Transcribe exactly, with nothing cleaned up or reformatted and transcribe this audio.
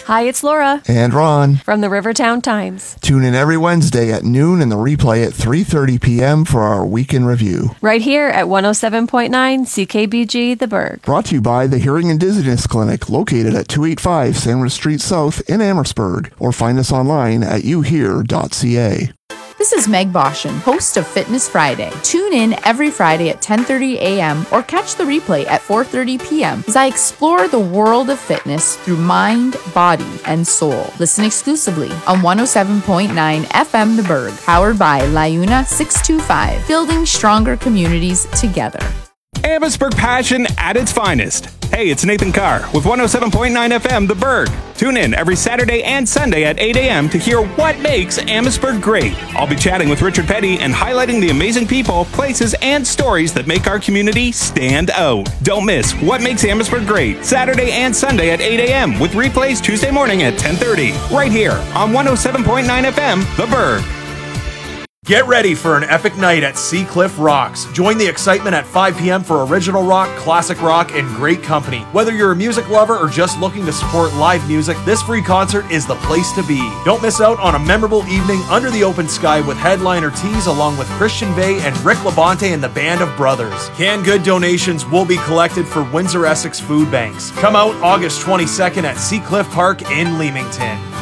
Hi, it's Laura. And Ron. From the Rivertown Times. Tune in every Wednesday at noon and the replay at three thirty p.m. for our Weekend Review. Right here at one oh seven point nine C K B G, The Berg. Brought to you by the Hearing and Dizziness Clinic, located at two eighty-five Sandwich Street South in Amherstburg. Or find us online at you hear dot c a. This is Meg Boshin, host of Fitness Friday. Tune in every Friday at ten thirty a.m. or catch the replay at four thirty p.m. as I explore the world of fitness through mind, body, and soul. Listen exclusively on one oh seven point nine F M The Berg, powered by Liuna six two five, building stronger communities together. Amherstburg passion at its finest. Hey, it's Nathan Carr with one oh seven point nine F M The Berg. Tune in every Saturday and Sunday at eight a.m. to hear what makes Amherstburg great. I'll be chatting with Richard Petty and highlighting the amazing people, places, and stories that make our community stand out. Don't miss What Makes Amherstburg Great, Saturday and Sunday at eight a.m. with replays Tuesday morning at ten thirty, right here on one oh seven point nine F M The Berg. Get ready for an epic night at Seacliff Rocks. Join the excitement at five p.m. for original rock, classic rock, and great company. Whether you're a music lover or just looking to support live music, this free concert is the place to be. Don't miss out on a memorable evening under the open sky with headliner Tees along with Christian Bay and Rick Labonte and the Band of Brothers. Canned good donations will be collected for Windsor Essex food banks. Come out August twenty-second at Seacliff Park in Leamington.